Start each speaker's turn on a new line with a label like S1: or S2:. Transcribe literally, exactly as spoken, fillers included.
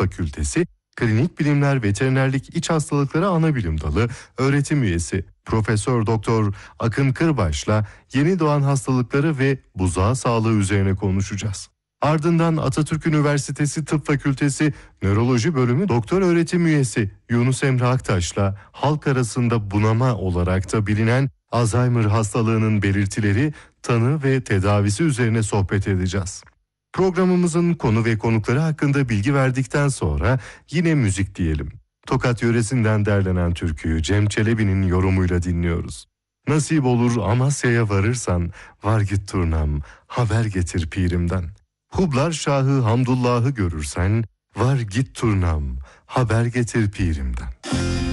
S1: Fakültesi, Klinik Bilimler Veterinerlik İç Hastalıkları Anabilim Dalı öğretim üyesi Profesör Doktor Akın Kırbaş'la yeni doğan hastalıkları ve buzağı sağlığı üzerine konuşacağız. Ardından Atatürk Üniversitesi Tıp Fakültesi Nöroloji Bölümü Doktor Öğretim Üyesi Yunus Emre Aktaş'la halk arasında bunama olarak da bilinen Alzheimer hastalığının belirtileri, tanı ve tedavisi üzerine sohbet edeceğiz. Programımızın konu ve konukları hakkında bilgi verdikten sonra yine müzik diyelim. Tokat yöresinden derlenen türküyü Cem Çelebi'nin yorumuyla dinliyoruz. Nasip olur Amasya'ya varırsan, var git turnam, haber getir pirimden. Hublar Şahı Hamdullah'ı görürsen, var git turnam, haber getir pirimden.